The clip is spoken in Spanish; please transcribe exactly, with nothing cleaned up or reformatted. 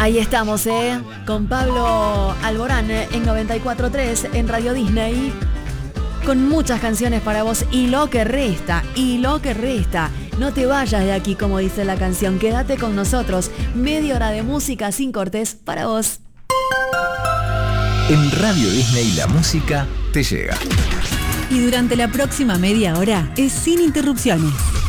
Ahí estamos, ¿eh? Con Pablo Alborán en noventa y cuatro punto tres en Radio Disney. Con muchas canciones para vos y lo que resta, y lo que resta. No te vayas de aquí, como dice la canción. Quédate con nosotros. Media hora de música sin cortes para vos. En Radio Disney la música te llega. Y durante la próxima media hora es sin interrupciones.